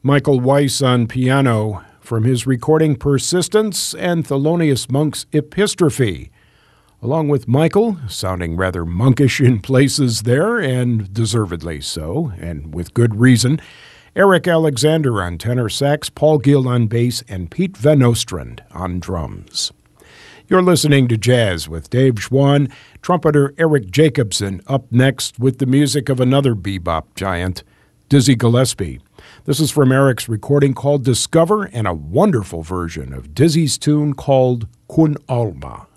Michael Weiss on piano from his recording Persistence and Thelonious Monk's Epistrophe. Along with Michael, sounding rather monkish in places there, and deservedly so, and with good reason, Eric Alexander on tenor sax, Paul Gill on bass, and Pete Van Ostrand on drums. You're listening to Jazz with Dave Schwann, trumpeter Eric Jacobson up next with the music of another bebop giant, Dizzy Gillespie. This is from Eric's recording called Discover and a wonderful version of Dizzy's tune called Kun Alma.